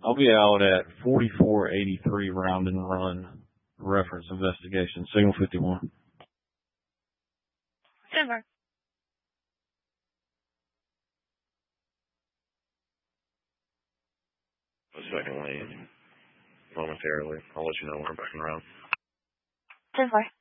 I'll be out at 4483 Round and Run. Reference investigation. Signal 51. Denver. Second lane. Momentarily. I'll let you know when we're back around. 10-4.